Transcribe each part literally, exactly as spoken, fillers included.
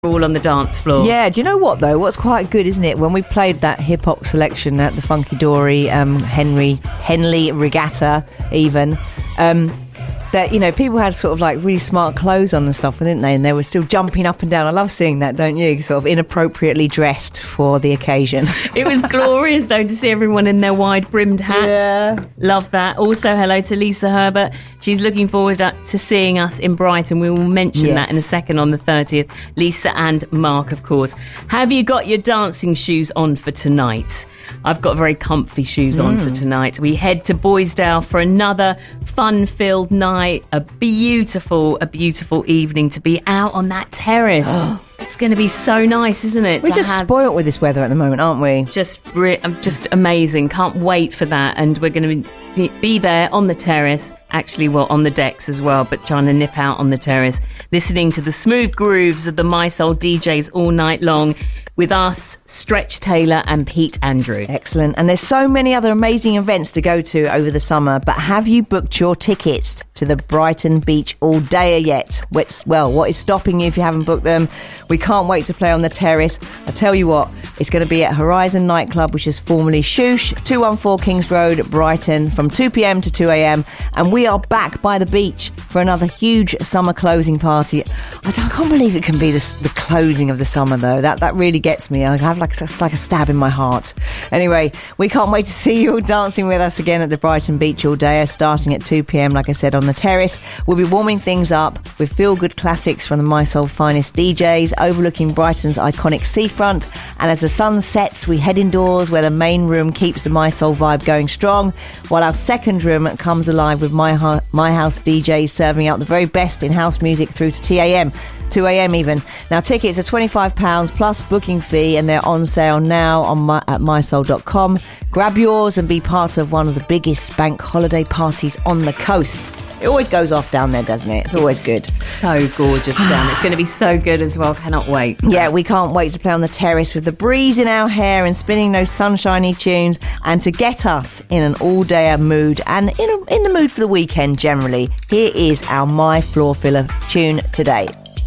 all on the dance floor. Yeah, do you know what though? What's quite good, isn't it? When we played that hip hop selection at the Funky Dory, um, Henry Henley Regatta, even. Um, that, you know, people had sort of like really smart clothes on and stuff, didn't they? And they were still jumping up and down. I love seeing that, don't you? Sort of inappropriately dressed for the occasion. It was glorious, though, to see everyone in their wide-brimmed hats. Yeah. Love that. Also, hello to Lisa Herbert. She's looking forward to seeing us in Brighton. We will mention Yes. that in a second on the thirtieth. Lisa and Mark, of course. Have you got your dancing shoes on for tonight? I've got very comfy shoes on Mm. for tonight. We head to Boisdale for another fun-filled night. A beautiful, a beautiful evening to be out on that terrace. It's going to be so nice, isn't it? We're to just have spoilt with this weather at the moment, aren't we? just, re- um, just amazing. Can't wait for that. And we're going to be there on the terrace. Actually, well, on the decks as well, but trying to nip out on the terrace, listening to the smooth grooves of the My Soul D Js all night long with us, Stretch Taylor and Pete Andrew. Excellent. And there's so many other amazing events to go to over the summer, but have you booked your tickets to the Brighton Beach All Dayer yet? What's, well, what is stopping you if you haven't booked them? We can't wait to play on the terrace. I tell you what, it's going to be at Horizon Nightclub, which is formerly Shoosh, two one four Kings Road, Brighton, from two p.m. to two a.m. And we are back by the beach for another huge summer closing party. I, don't, I can't believe it can be the, the closing of the summer, though. That that really gets me. I have like it's like a stab in my heart. Anyway, we can't wait to see you all dancing with us again at the Brighton Beach All Day, starting at two p.m. like I said, on the terrace. We'll be warming things up with feel-good classics from the My Soul finest D Js, overlooking Brighton's iconic seafront. And as the sun sets, we head indoors where the main room keeps the My Soul vibe going strong, while our second room comes alive with My, Ho- My House D Js serving out the very best in house music through to T A M. two a.m. even. Now, tickets are twenty-five pounds plus booking fee, and they're on sale now on my, at my soul dot com. Grab yours and be part of one of the biggest bank holiday parties on the coast. It always goes off down there, doesn't it? It's always good. So gorgeous down. It's going to be so good as well. Cannot wait. Yeah, we can't wait to play on the terrace with the breeze in our hair and spinning those sunshiny tunes, and to get us in an all-dayer mood and in, a, in the mood for the weekend generally. Here is our My Floor Filler tune today.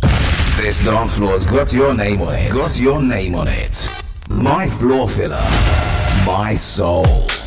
This dance floor's got your name on it. Got your name on it. My Floor Filler. My Soul.